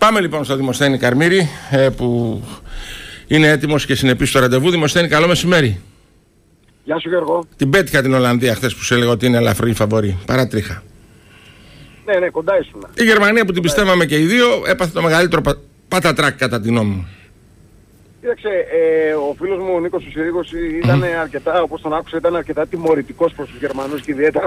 Πάμε λοιπόν στο Δημοσθένη Καρμύρη, που είναι έτοιμος και συνεπής στο ραντεβού. Δημοσθένη, καλό μεσημέρι. Γεια σου Γιώργο. Την πέτυχα την Ολλανδία χθες που σου έλεγα ότι είναι ελαφρύ φαβορί. Παράτριχα. Ναι, κοντά ήσουν. Η Γερμανία που την πιστεύαμε και οι δύο έπαθε το μεγαλύτερο πατατράκ κατά την νόμη μου. Κοίταξε, ο φίλος μου ο Νίκος Συρίγος ήταν αρκετά, όπως τον άκουσα, ήταν αρκετά τιμωρητικός προς τους Γερμανούς και ιδιαίτερα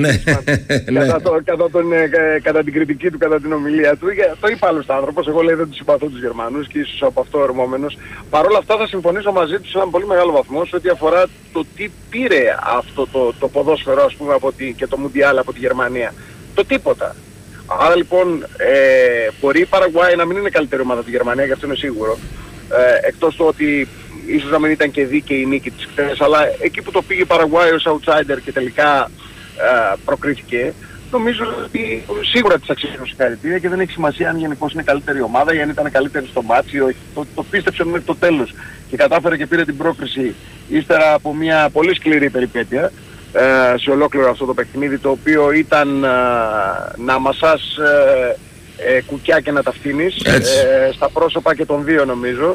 κατά την κριτική του, κατά την ομιλία του. Το είπε άλλος άνθρωπος, εγώ λέει δεν τους συμπαθώ τους Γερμανούς και ίσως από αυτό ορμόμενος. Παρ' όλα αυτά θα συμφωνήσω μαζί του σε έναν πολύ μεγάλο βαθμό σε ό,τι αφορά το τι πήρε αυτό το ποδόσφαιρο, ας πούμε, και το Μουντιάλ από τη Γερμανία. Το τίποτα. Άρα λοιπόν μπορεί η Παραγουάη να μην είναι καλύτερη ομάδα από τη Γερμανία, γι' αυτό είναι σίγουρο. Εκτός του ότι ίσως να μην ήταν και δίκαιη η νίκη της χθες, αλλά εκεί που το πήγε η Παραγουάη ως outsider και τελικά προκρίθηκε, νομίζω ότι σίγουρα της αξίζει συγχαρητήρια και δεν έχει σημασία αν γενικώς είναι καλύτερη ομάδα ή αν ήταν καλύτερη στο μάτσι ή όχι. Το πίστεψε μέχρι το τέλος και κατάφερε και πήρε την πρόκριση ύστερα από μια πολύ σκληρή περιπέτεια σε ολόκληρο αυτό το παιχνίδι, το οποίο ήταν να μασάς κουκιά και να τα φτύνεις στα πρόσωπα και των δύο νομίζω.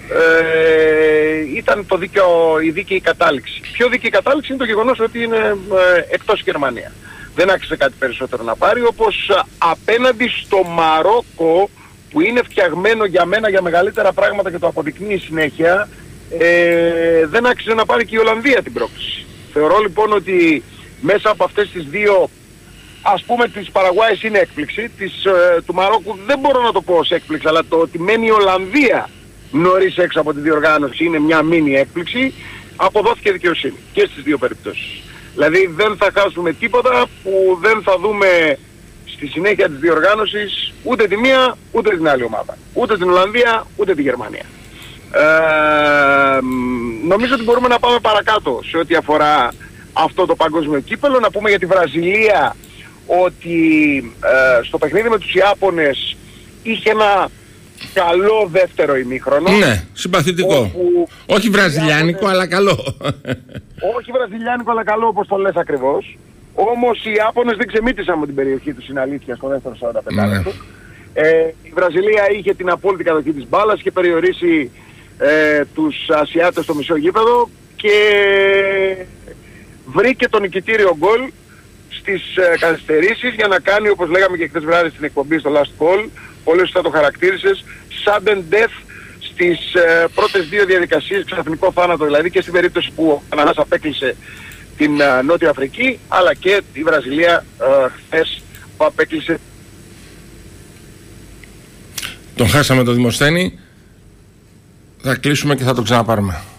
Ήταν η δίκαιη κατάληξη. Πιο δίκαιη κατάληξη είναι το γεγονός ότι είναι εκτός Γερμανία. Δεν άξιζε κάτι περισσότερο να πάρει, όπως απέναντι στο Μαρόκο που είναι φτιαγμένο για μένα για μεγαλύτερα πράγματα και το αποδεικνύει συνέχεια, δεν άξιζε να πάρει και η Ολλανδία την πρόκληση. Θεωρώ λοιπόν ότι μέσα από αυτές τις δύο, ας πούμε της Παραγουάης είναι έκπληξη, του Μαρόκου δεν μπορώ να το πω ως έκπληξη, αλλά το ότι μένει η Ολλανδία νωρίς έξω από τη διοργάνωση είναι μια μίνι έκπληξη, αποδόθηκε δικαιοσύνη και στις δύο περιπτώσεις. Δηλαδή δεν θα χάσουμε τίποτα που δεν θα δούμε στη συνέχεια της διοργάνωσης ούτε τη μία ούτε την άλλη ομάδα. Ούτε την Ολλανδία ούτε τη Γερμανία. Νομίζω ότι μπορούμε να πάμε παρακάτω σε ό,τι αφορά αυτό το παγκόσμιο κύπελλο. Να πούμε για τη Βραζιλία ότι στο παιχνίδι με τους Ιάπωνες είχε ένα καλό δεύτερο ημίχρονο. Ναι, συμπαθητικό. Όχι βραζιλιάνικο, αλλά καλό. Όχι βραζιλιάνικο, αλλά καλό, όπως το λες ακριβώς. Όμως οι Ιάπωνες δεν ξεμύτησαν με την περιοχή τους, είναι αλήθεια, στο δεύτερο 45 λεπτό. Η Βραζιλία είχε την απόλυτη κατοχή της μπάλας και περιορίσει τους Ασιάτες στο μισό γήπεδο και βρήκε το νικητήριο γκολ στις καθυστερήσεις για να κάνει, όπως λέγαμε και χθες βράδυ στην εκπομπή στο Last Call, πολύ σωστά το χαρακτήρισες, sudden death στις πρώτες δύο διαδικασίες, ξαφνικό θάνατο δηλαδή, και στην περίπτωση που ο Καναδάς απέκλεισε την Νότια Αφρική, αλλά και η Βραζιλία χθες που απέκλεισε. Τον χάσαμε το Δημοσθένη, θα κλείσουμε και θα το ξαναπάρουμε.